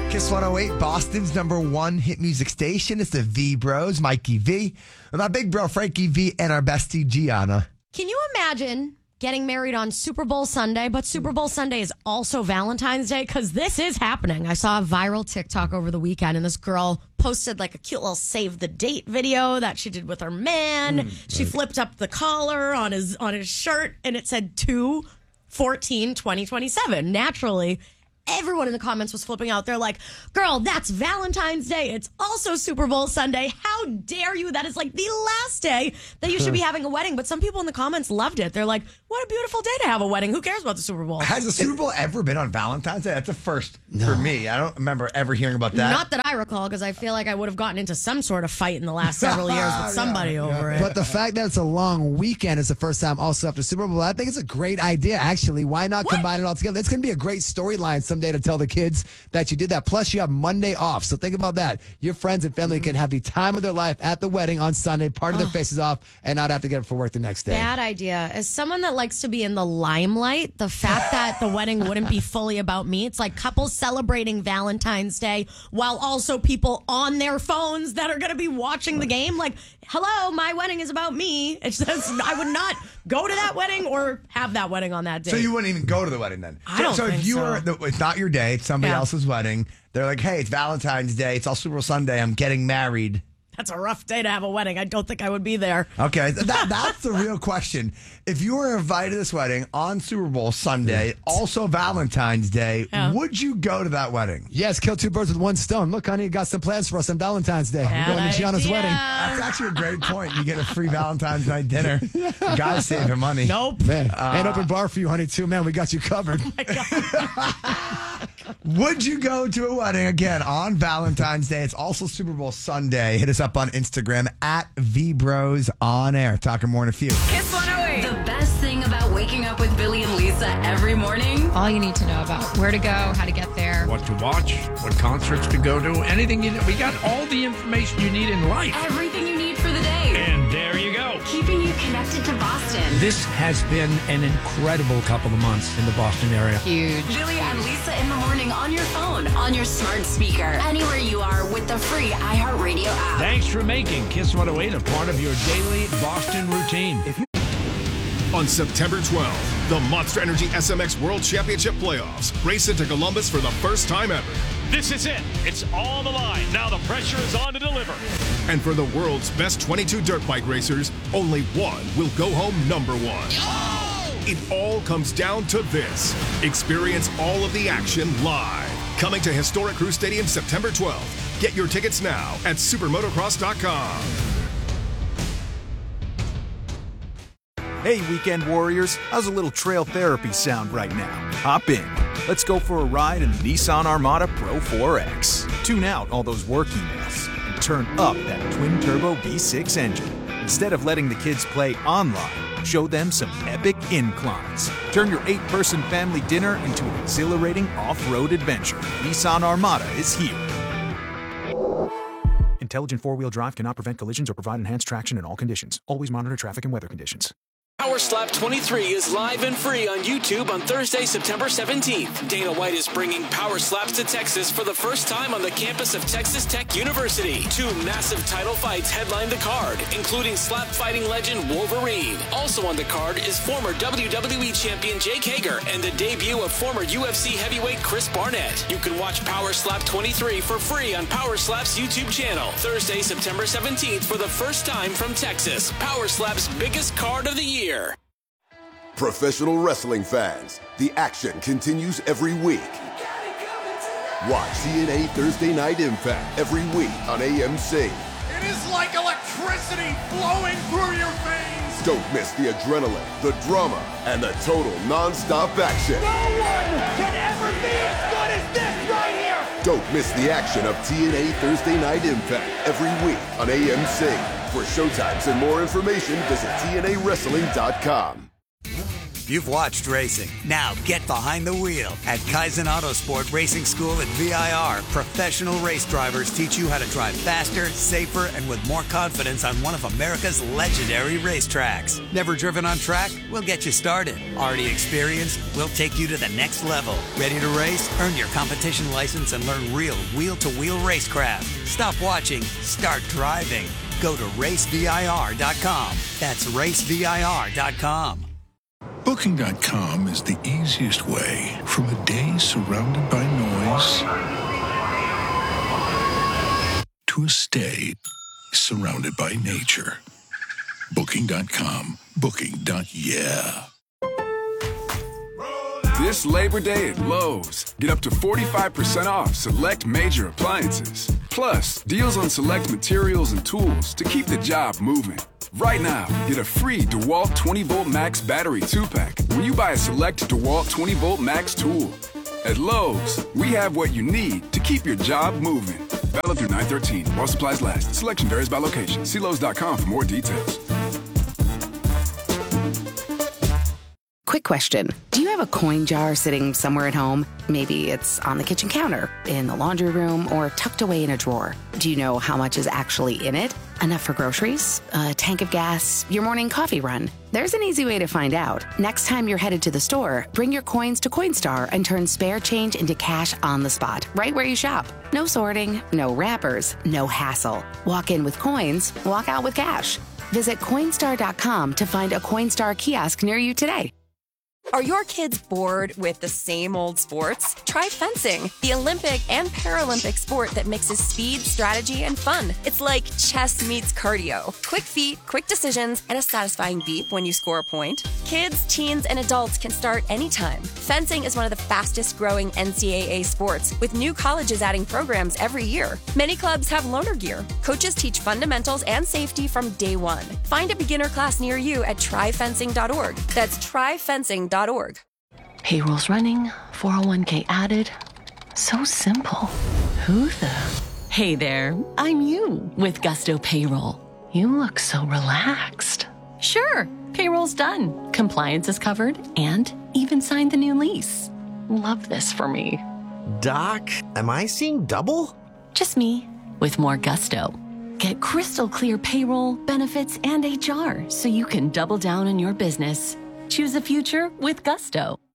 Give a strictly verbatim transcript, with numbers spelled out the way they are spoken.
Kiss one oh eight, Boston's number one hit music station. It's the V Bros, Mikey V, with my big bro Frankie V, and our bestie Gianna. Can you imagine getting married on Super Bowl Sunday, but Super Bowl Sunday is also Valentine's Day? Because this is happening. I saw a viral TikTok over the weekend, and this girl posted like a cute little save the date video that she did with her man. Mm, she right. flipped up the collar on his on his shirt, and it said two fourteen twenty twenty-seven. Naturally, everyone in the comments was flipping out. They're like, girl, that's Valentine's Day. It's also Super Bowl Sunday. How dare you? That is like the last day that you should be having a wedding. But some people in the comments loved it. They're like, what a beautiful day to have a wedding. Who cares about the Super Bowl? Has the Super Bowl ever been on Valentine's Day? That's a first no. for me. I don't remember ever hearing about that. Not that I recall, because I feel like I would have gotten into some sort of fight in the last several years with somebody yeah, over yeah. it. But the fact that it's a long weekend is the first time also after Super Bowl, I think it's a great idea, actually. Why not what? combine it all together? It's going to be a great storyline someday to tell the kids that you did that. Plus, you have Monday off. So think about that. Your friends and family can have the time of their life at the wedding on Sunday, part of their faces off, and not have to get up for work the next day. Bad idea. As someone that likes to be in the limelight, the fact that the wedding wouldn't be fully about me, it's like couples celebrating Valentine's Day while also people on their phones that are going to be watching the game. Like, hello, my wedding is about me. It's just, I would not go to that wedding or have that wedding on that day. So you wouldn't even go to the wedding then? I so, don't so think if you so. were, the, it's not your day, it's somebody Yeah. else's wedding. They're like, hey, it's Valentine's Day. It's all Super Bowl Sunday. I'm getting married. That's a rough day to have a wedding. I don't think I would be there. Okay, that, that's the real question. If you were invited to this wedding on Super Bowl Sunday, also Valentine's Day, yeah. would you go to that wedding? Yes, kill two birds with one stone. Look, honey, you got some plans for us on Valentine's Day. Bad We're going to Gianna's idea. wedding. That's actually a great point. You get a free Valentine's night dinner. You gotta save your money. Nope. Man, uh, and open bar for you, honey, too. Man, we got you covered. Oh my God. Would you go to a wedding again on Valentine's Day? It's also Super Bowl Sunday. Hit us up on Instagram at V Bros on air. Talking more in a few. Kiss one oh eight. The best thing about waking up with Billy and Lisa every morning. All you need to know about where to go, how to get there, what to watch, what concerts to go to, anything you we got all the information you need in life. Everything you need for the day. And there you go. Keeping you connected to Boston. This has been an incredible couple of months in the Boston area. Huge. Billy and Lisa in the morning on your phone, on your smart speaker, anywhere you are with the free iHeartRadio app. Thanks for making Kiss one oh eight a part of your daily Boston routine. If you- On September twelfth, the Monster Energy S M X World Championship Playoffs race into Columbus for the first time ever. This is it. It's on the line. Now the pressure is on to deliver. And for the world's best twenty-two dirt bike racers, only one will go home number one. Oh! It all comes down to this. Experience all of the action live. Coming to historic Crew Stadium September twelfth. Get your tickets now at supermotocross dot com. Hey, weekend warriors, how's a little trail therapy sound right now? Hop in. Let's go for a ride in the Nissan Armada Pro four X. Tune out all those work emails and turn up that twin-turbo V six engine. Instead of letting the kids play online, show them some epic inclines. Turn your eight-person family dinner into an exhilarating off-road adventure. Nissan Armada is here. Intelligent four-wheel drive cannot prevent collisions or provide enhanced traction in all conditions. Always monitor traffic and weather conditions. Power Slap twenty-three is live and free on YouTube on Thursday, September seventeenth. Dana White is bringing Power Slaps to Texas for the first time on the campus of Texas Tech University. Two massive title fights headline the card, including slap fighting legend Wolverine. Also on the card is former W W E champion Jake Hager and the debut of former U F C heavyweight Chris Barnett. You can watch Power Slap twenty-three for free on Power Slap's YouTube channel. Thursday, September seventeenth for the first time from Texas. Power Slap's biggest card of the year. Professional wrestling fans, the action continues every week. Watch T N A Thursday Night Impact every week on A M C. It is like electricity flowing through your veins. Don't miss the adrenaline, the drama, and the total non-stop action. No one can ever be as good as this right here. Don't miss the action of T N A Thursday Night Impact every week on A M C. For showtimes and more information, visit T N A wrestling dot com. You've watched racing. Now get behind the wheel. At Kaizen Autosport Racing School at V I R, professional race drivers teach you how to drive faster, safer, and with more confidence on one of America's legendary racetracks. Never driven on track? We'll get you started. Already experienced? We'll take you to the next level. Ready to race? Earn your competition license and learn real wheel-to-wheel racecraft. Stop watching. Start driving. Go to race V I R dot com. That's race V I R dot com. Booking dot com is the easiest way from a day surrounded by noise to a stay surrounded by nature. Booking dot com. Booking. Yeah. This Labor Day at Lowe's, get up to forty-five percent off select major appliances. Plus, deals on select materials and tools to keep the job moving. Right now, get a free DeWalt twenty volt Max battery two pack when you buy a select DeWalt twenty volt Max tool. At Lowe's, we have what you need to keep your job moving. Valid through nine thirteen while supplies last. Selection varies by location. See Lowe's dot com for more details. Quick question. Do you have a coin jar sitting somewhere at home? Maybe it's on the kitchen counter, in the laundry room, or tucked away in a drawer. Do you know how much is actually in it? Enough for groceries? A tank of gas? Your morning coffee run? There's an easy way to find out. Next time you're headed to the store, bring your coins to Coinstar and turn spare change into cash on the spot, right where you shop. No sorting, no wrappers, no hassle. Walk in with coins, walk out with cash. Visit Coinstar dot com to find a Coinstar kiosk near you today. Are your kids bored with the same old sports? Try fencing, the Olympic and Paralympic sport that mixes speed, strategy, and fun. It's like chess meets cardio. Quick feet, quick decisions, and a satisfying beep when you score a point. Kids, teens, and adults can start anytime. Fencing is one of the fastest growing N C double A sports, with new colleges adding programs every year. Many clubs have loaner gear. Coaches teach fundamentals and safety from day one. Find a beginner class near you at try fencing dot org. That's try fencing dot org. Payroll's running, four oh one k added. So simple. Who the? Hey there, I'm you with Gusto Payroll. You look so relaxed. Sure, payroll's done. Compliance is covered and even signed the new lease. Love this for me. Doc, am I seeing double? Just me with more Gusto. Get crystal clear payroll, benefits, and H R so you can double down on your business. Choose a future with Gusto.